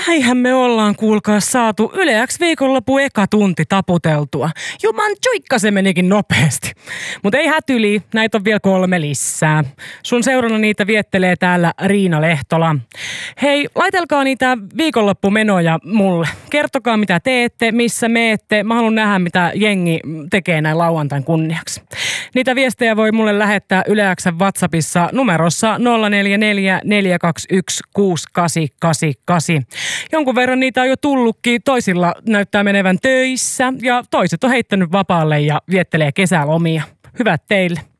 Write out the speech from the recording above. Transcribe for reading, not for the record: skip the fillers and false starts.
näinhän me ollaan kuulkaa saatu Yle X viikonloppu eka tunti taputeltua. Juman tjuikka se menikin nopeasti. Mutta ei hätyli, näitä on vielä 3 lisää. Sun seurana niitä viettelee täällä Riina Lehtola. Hei, laitelkaa niitä viikonloppumenoja mulle. Kertokaa mitä teette, missä meette. Mä haluan nähdä mitä jengi tekee näin lauantain kunniaksi. Niitä viestejä voi mulle lähettää Yle X:n WhatsAppissa numerossa 044 421 6888. Jonkun verran niitä on jo tullutkin, toisilla näyttää menevän töissä ja toiset on heittänyt vapaalle ja viettelee kesälomia. Hyvät teille.